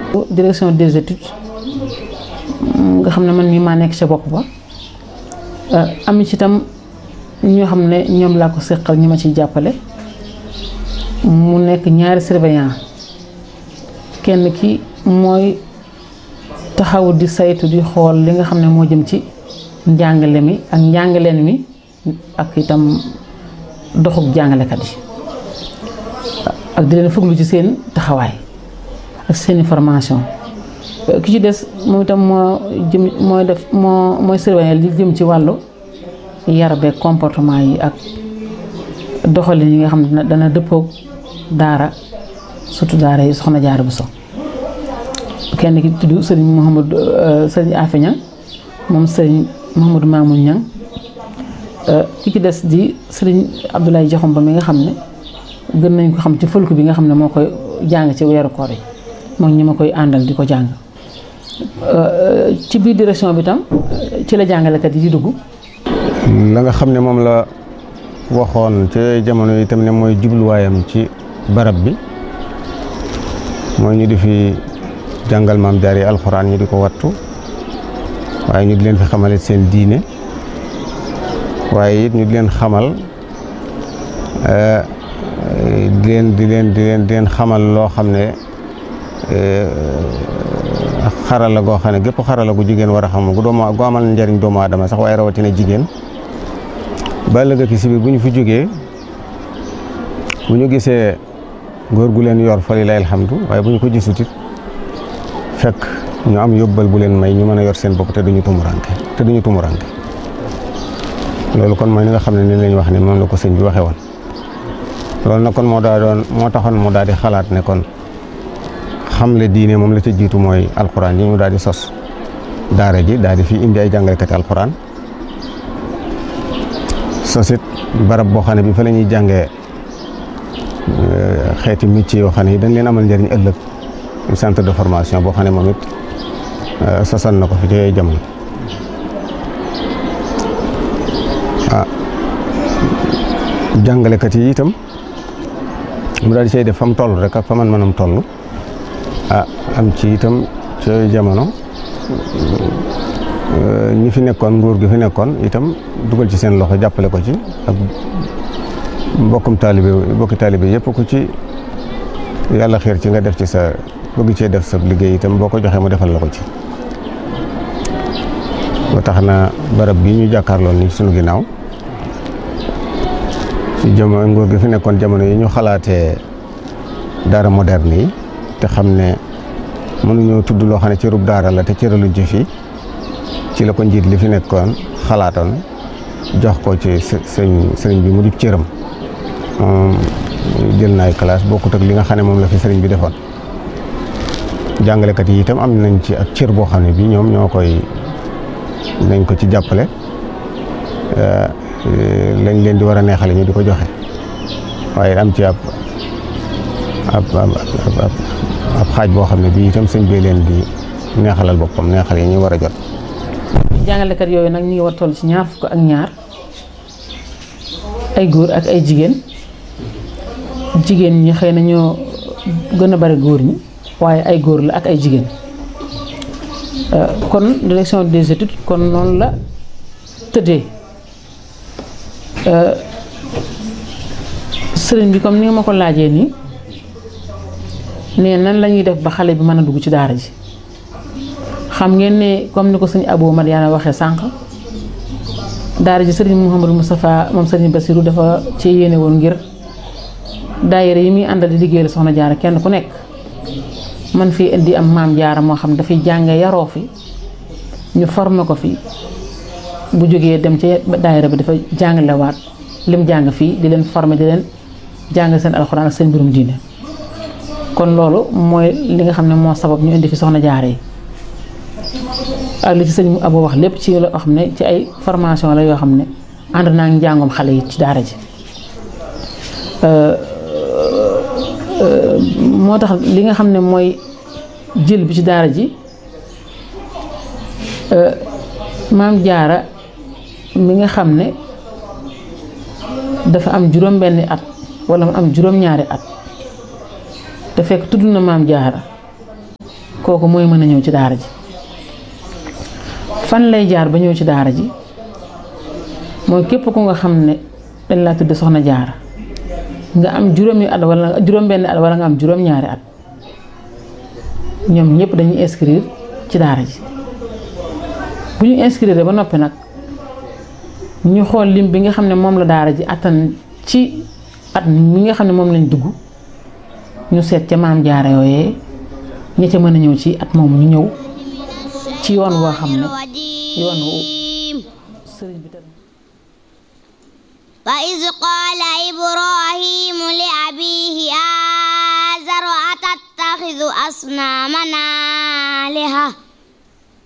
direction des études nga xam ne man mii maa nekk ca bopp ba am ci itam ñoo xam ne ñoom laa ko seqal ñi ma ciy jàppale mu nekk ñaari surveillant kenn ki mooy taxaw di saytu di xool li nga xam ne moo jëm ci njàngale mi ak njàngaleen mi ak itam doxuk jàngalekat yi ak di leen fuglu ci seen taxawaay ak seen formation ki ci des moom itam mooy surveiller li jëm ci wàllu yar beeg comportement yi ak doxalin yi nga xam ne dana dëppoog daara surtout daara yi Soxna Jaara Buso kenn ki tudd sëriñ Afe Ñang moom sëriñ Mouhamadou Mamoun Ñang ki ci des di sëriñ Abdoulaye Jaxum ba mi nga xam ne gën nañ ko xam ci fëlku bi nga xam ne moo koy jàng ci weeru koor yi moom ñi ma koy àndal di ko jàng ci biir direction bi tam ci la jàngalekat yi di dugg. la nga xam ne moom la waxoon ci jamono yi itam ne mooy jubluwaayam ci barab bi mooy ñu di fi jàngal maam jaar yi alxuraan ñu di ko wattu waaye ñu di leen fi xamalit seen diine waaye it ñu di leen xamal di leen xamal loo xam ne xarala goo xam ne gépp xarala gu jigéen war a xam gu amal njariñ doomu aadama sax waaye rawatina jigéen ba ëllëg ak si biir bu ñu fi jógee bu ñu gisee góor gu leen yor fa lillahi alhamdu waaye bu ñu ko gisut it fekk ñu am yóbbal bu leen may ñu mën a yor seen bopp te duñu tumuranke loolu kon mooy li nga xam ne ni lañ wax ne moom la ko sëñ bi waxee woon loolu nag kon moo taxoon mu daal di xalaat ne kon xamle diine moom la ca jiitu mooy alxuraan yi mu daal di sos daara ji daal di fi indi ay jàngalekati alxuraan sosit barab boo xam ne bi fa la ñuy jàngee xeeti métier yoo xam ne yi dañ leen amal njëriñ ëllëg centre de formation boo xam ne moom it sosal na ko fi ci jamono jàngalekat yi itam mu daal di say def fa mu toll rek ak fa man mënam toll am ci itam ci jamono ñi fi nekkoon nguur gi fi nekkoon itam dugal ci seen loxo jàppale ko ci ak mbokki taalibe yëpp ku ci yàlla xiir ci nga def ci sa bëgg cee def sa liggéey itam boo ko joxee mu defal la ko ci ba tax na barab bii ñu jàkkaarloon ni sunu ginnaaw ci jamono nguur gi fi nekkoon jamono yi ñu xalaatee daara moderne yi te xam ne mënuñoo tudd loo xam ne cërub daara la te cëraluñ ci fii ci la ko njiit li fi nekkoon xalaatoon jox ko ci sëriñ bi mu di cëram jël na ay classe bokkut ak li nga xam ne moom la fi sëriñ bi defoon jàngalekat yi itam am nañ ci ak cër boo xam ne bi ñoom ñoo koy nañ ko ci jàppale lañ leen di war a neexale ñu di ko joxe waaye am ci ab xaaj boo xam ne bii itam sëñ bi leen di neexalal boppam neexal yi ñu war a jot. jàngalekat yooyu nag ñu ngi war toll ci 22 ay góor ak ay jigéen ñi xëy na ñoo gën a bari góor ñi waaye ay góor la ak ay jigéen kon direction des études kon noonu la tëddee sëriñ bi comme ni nga ma ko laajee nii nee nan la ñuy def ba xale bi mën a dugg ci daara ji xam ngeen ne comme ni ko sëñ Abou Mariana waxee sànq daara ji sëriñ Mouhamadou Moustapha moom sëriñ Bassirou dafa ci yéene woon ngir daayira yi muy àndal di liggéeyal Soxna Jaara kenn ku nekk man fii indi am maam Jaara moo xam dafay jànge yaroo fi ñu formé ko fi bu jógee dem ci daayira bi dafa jàngalewaat lim jàng fii di leen formé di leen jàng seen alxuraan ak seen mbirum diine kon loolu mooy li nga xam ne moo sabab ñu indi fi Soxna Jaara yi ak li ci sëñ Abou wax lépp ci loo xam ne ci ay formation la yoo xam ne ànd naa ngi njàngoom xale yi ci daara ji moo tax li nga xam ne mooy jël bi ci daara ji maam Jaara mi nga xam ne dafa am juróom-benni at wala mu am juróom-ñaari at te fekk tudd na maam Jaara kooku mooy mën a ñëw ci daara ji. fan lay jaar ba ñëw ci daara ji mooy képp ku nga xam ne dañ laa tudd soxna Jaara nga am juróomi at wala juróom-benni at wala nga am juróom-ñaari at ñoom ñëpp dañuy inscrire ci daara ji. bu ñu inscrire ba noppi nag ñu xool lim bi nga xam ne moom la daara ji attan ci at mi nga xam ne moom lañ dugg ñu seet ca maam Jaara yooyee ña ca mën a ñëw ci at moomu ñu ñëw ci yoon woo xam ne yoon wu sëriñ bi wa iz qaala Ibraahiimu li abiihi aazara atattaxidu asnaaman aaliha